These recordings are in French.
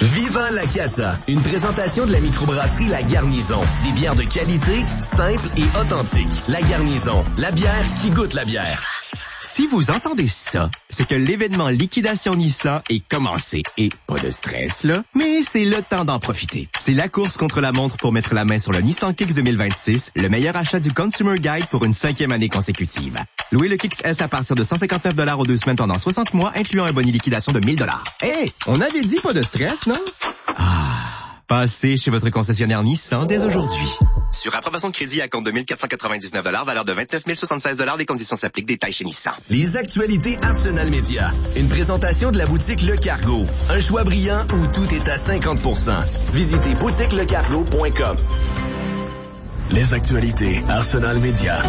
Viva la Casa, une présentation de la microbrasserie La Garnison. Des bières de qualité, simples et authentiques. La Garnison, la bière qui goûte la bière. Si vous entendez ça, c'est que l'événement Liquidation Nissan est commencé. Et pas de stress, là, mais c'est le temps d'en profiter. C'est la course contre la montre pour mettre la main sur le Nissan Kicks 2026, le meilleur achat du Consumer Guide pour une 5e année consécutive. Louez le Kicks S à partir de 159 $ aux 2 semaines pendant 60 mois, incluant un bonus liquidation de 1 000 $. Hey, on avait dit pas de stress, non? Passez chez votre concessionnaire Nissan dès aujourd'hui. Sur approbation de crédit à compte de 1 499 $, valeur de 29 076 $, les conditions s'appliquent. Détails chez Nissan. Les actualités Arsenal Média. Une présentation de la boutique Le Cargo. Un choix brillant où tout est à 50%. Visitez boutiquelecargo.com. Les actualités Arsenal Média.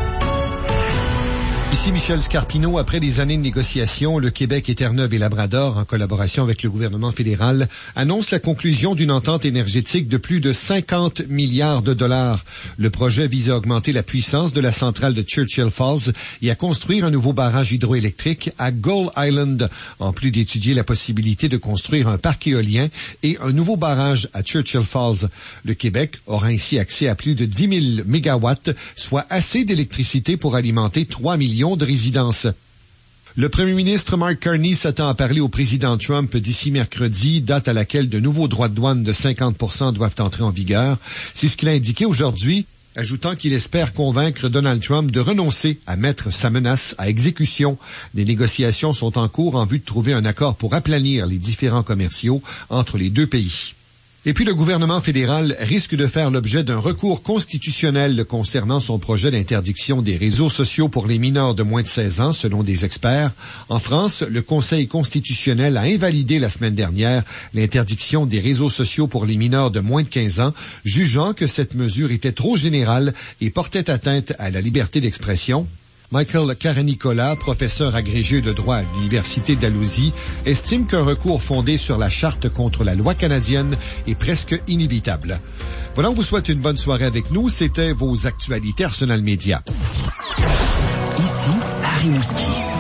Ici Michel Scarpino. Après des années de négociations, le Québec et Terre-Neuve et Labrador, en collaboration avec le gouvernement fédéral, annoncent la conclusion d'une entente énergétique de plus de 50 milliards de dollars. Le projet vise à augmenter la puissance de la centrale de Churchill Falls et à construire un nouveau barrage hydroélectrique à Gull Island, en plus d'étudier la possibilité de construire un parc éolien et un nouveau barrage à Churchill Falls. Le Québec aura ainsi accès à plus de 10 000 mégawatts, soit assez d'électricité pour alimenter 3 millions de résidences. Le premier ministre Mark Carney s'attend à parler au président Trump d'ici mercredi, date à laquelle de nouveaux droits de douane de 50% doivent entrer en vigueur. C'est ce qu'il a indiqué aujourd'hui, ajoutant qu'il espère convaincre Donald Trump de renoncer à mettre sa menace à exécution. Des négociations sont en cours en vue de trouver un accord pour aplanir les différends commerciaux entre les deux pays. Et puis le gouvernement fédéral risque de faire l'objet d'un recours constitutionnel concernant son projet d'interdiction des réseaux sociaux pour les mineurs de moins de 16 ans, selon des experts. En France, le Conseil constitutionnel a invalidé la semaine dernière l'interdiction des réseaux sociaux pour les mineurs de moins de 15 ans, jugeant que cette mesure était trop générale et portait atteinte à la liberté d'expression. Michael Caranicola, professeur agrégé de droit à l'Université d'Alousie, estime qu'un recours fondé sur la Charte contre la loi canadienne est presque inévitable. Voilà, on vous souhaite une bonne soirée avec nous. C'était vos actualités Arsenal Média. Ici, Harry Mouski.